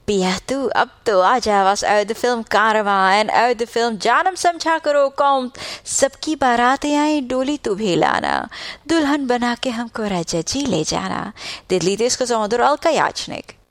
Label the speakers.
Speaker 1: पिया तू अब तो आ जा बस uit de film Caravan en uit de film जानम समझा करो कौन सबकी बारातें आई डोली तू भी लाना दुल्हन बना के हमको राजा जी ले जाना. Dit lied is gezongen door Alka Yachnik.